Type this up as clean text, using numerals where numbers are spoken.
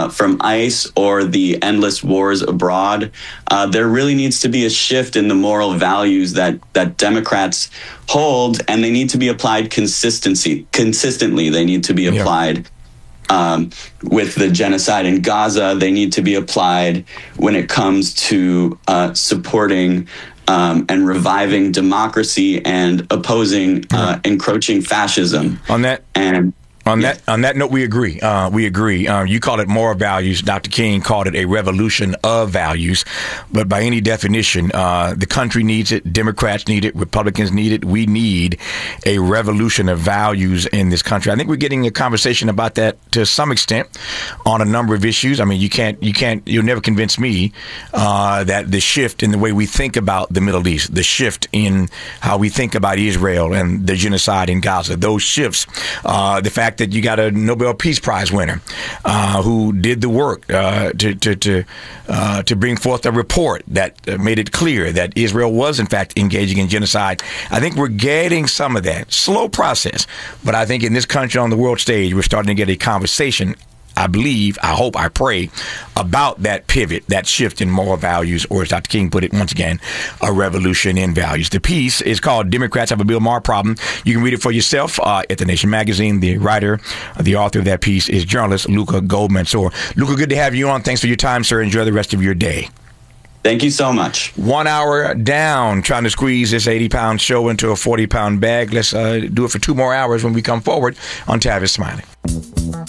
from ICE or the endless wars abroad. There really needs to be a shift in the moral values that Democrats hold, and they need to be applied consistently. They need to be applied with the genocide in Gaza. They need to be applied when it comes to supporting and reviving democracy and opposing encroaching fascism. On that note, we agree. You call it moral values. Dr. King called it a revolution of values. But by any definition, the country needs it. Democrats need it. Republicans need it. We need a revolution of values in this country. I think we're getting a conversation about that to some extent on a number of issues. I mean, you'll never convince me that the shift in the way we think about the Middle East, the shift in how we think about Israel and the genocide in Gaza, those shifts, the fact that you got a Nobel Peace Prize winner who did the work to bring forth a report that made it clear that Israel was in fact engaging in genocide. I think we're getting some of that. Slow process, but I think in this country on the world stage, we're starting to get a conversation, I believe, I hope, I pray, about that pivot, that shift in moral values, or as Dr. King put it, once again, a revolution in values. The piece is called Democrats Have a Bill Maher Problem. You can read it for yourself at The Nation magazine. The writer, the author of that piece is journalist Luca Goldmansour. Luca, good to have you on. Thanks for your time, sir. Enjoy the rest of your day. Thank you so much. 1 hour down, trying to squeeze this 80-pound show into a 40-pound bag. Let's do it for 2 more hours when we come forward on Tavis Smiley.